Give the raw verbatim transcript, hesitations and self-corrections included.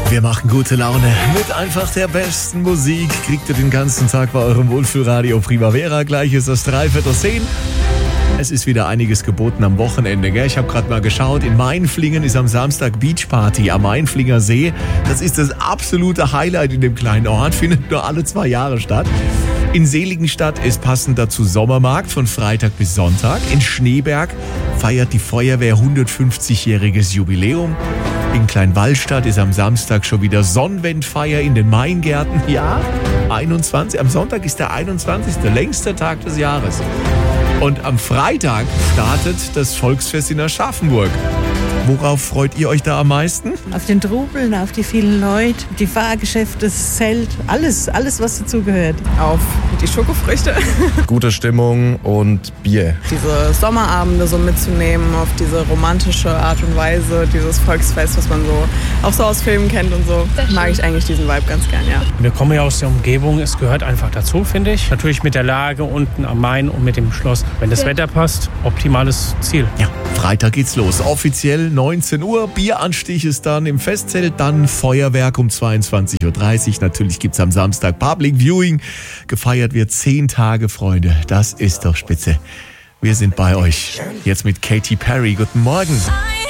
Wir machen gute Laune mit einfach der besten Musik. Kriegt ihr den ganzen Tag bei eurem Wohlfühlradio Primavera. Gleich ist das dreiviertel zehn. Es ist wieder einiges geboten am Wochenende, gell? Ich habe gerade mal geschaut, in Mainflingen ist am Samstag Beachparty am Mainflinger See. Das ist das absolute Highlight in dem kleinen Ort, findet nur alle zwei Jahre statt. In Seligenstadt ist passend dazu Sommermarkt von Freitag bis Sonntag. In Schneeberg feiert die Feuerwehr hundertfünfzigjähriges Jubiläum. In Kleinwallstadt ist am Samstag schon wieder Sonnenwendfeier in den Maingärten. Ja, einundzwanzig. Am Sonntag ist der einundzwanzigste längster Tag des Jahres. Und am Freitag startet das Volksfest in Aschaffenburg. Worauf freut ihr euch da am meisten? Auf den Trubeln, auf die vielen Leute, die Fahrgeschäfte, das Zelt, alles, alles was dazugehört. Auf die Schokofrüchte. Gute Stimmung und Bier. Diese Sommerabende so mitzunehmen, auf diese romantische Art und Weise, dieses Volksfest, was man so auch so aus Filmen kennt und so, mag ich eigentlich diesen Vibe ganz gern, ja. Wir kommen ja aus der Umgebung, es gehört einfach dazu, finde ich. Natürlich mit der Lage unten am Main und mit dem Schloss. Wenn das Wetter passt, optimales Ziel. Ja, Freitag geht's los. Offiziell neunzehn Uhr, Bieranstich ist dann im Festzelt, dann Feuerwerk um zweiundzwanzig Uhr dreißig. Natürlich gibt's am Samstag Public Viewing. Gefeiert wird zehn Tage, Freunde. Das ist doch spitze. Wir sind bei euch. Jetzt mit Katy Perry. Guten Morgen.